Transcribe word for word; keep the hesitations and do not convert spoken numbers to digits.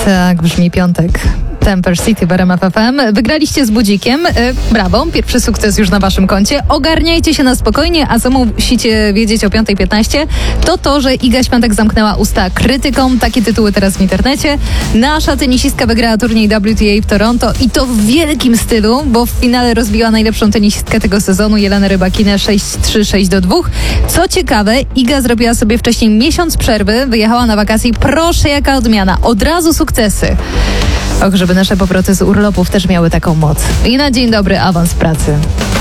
Tak brzmi piątek. Temper City w R M F F M. Wygraliście z budzikiem. Brawo, pierwszy sukces już na waszym koncie. Ogarniajcie się na spokojnie, a co musicie wiedzieć o piąta piętnaście, to to, że Iga Świątek zamknęła usta krytykom. Takie tytuły teraz w internecie. Nasza tenisistka wygrała turniej W T A w Toronto i to w wielkim stylu, bo w finale rozbiła najlepszą tenisistkę tego sezonu, Jelenę Rybakinę, sześć trzy, sześć do dwóch. Co ciekawe, Iga zrobiła sobie wcześniej miesiąc przerwy, wyjechała na wakacje i proszę, jaka odmiana. Od razu sukcesy. Och, żeby nasze powroty z urlopów też miały taką moc. I na dzień dobry awans pracy.